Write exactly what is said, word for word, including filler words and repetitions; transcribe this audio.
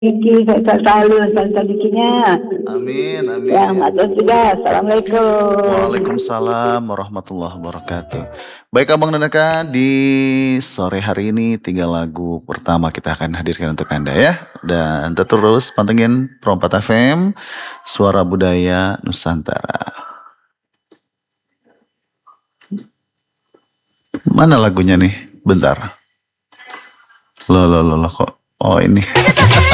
Iki sehat selalu, sehat rezekinya. Amin, Ya, amin. matur juga. Assalamualaikum. Waalaikumsalam warahmatullahi wabarakatuh. Baik Abang dan Eka, di sore hari ini tiga lagu pertama kita akan hadirkan untuk Anda ya. Dan terus pantengin Pro empat F M, Suara Budaya Nusantara. Mana lagunya nih? Bentar. Loh, loh, loh, loh kok. Oh ini.